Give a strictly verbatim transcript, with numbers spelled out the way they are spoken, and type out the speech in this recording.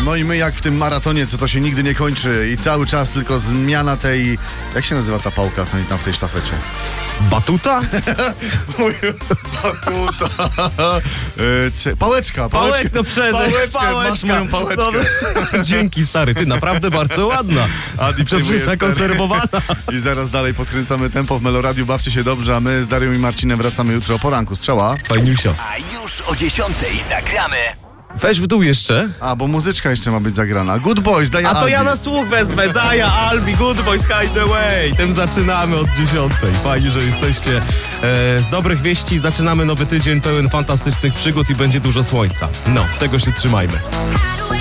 No i my jak w tym maratonie, co to się nigdy nie kończy i cały czas tylko zmiana tej... Jak się nazywa ta pałka, co oni tam w tej sztafecie? Batuta? Batuta. Yy, cie- pałeczka, Pałek, pałeczka. no przecież. Pałeczkę, Pałeczka. masz moją pałeczkę. No, dzięki, stary, ty naprawdę bardzo ładna. Adi przyjmuje Dobrze ster. zakonserwowana. I zaraz dalej podkręcamy tempo w Meloradiu. Bawcie się dobrze, a my z Darią i Marcinem wracamy jutro o poranku. Strzała. Fajniusio. A już o dziesiątej zagramy. Weź w dół jeszcze. A, bo muzyczka jeszcze ma być zagrana. Good Boys, daj A to Albi. ja na słuch wezmę. Daja, Albi, Good Boys, Hide the Way. Tym zaczynamy od dziesiątej. Fajnie, że jesteście. E, z dobrych wieści zaczynamy nowy tydzień pełen fantastycznych przygód i będzie dużo słońca. No, tego się trzymajmy.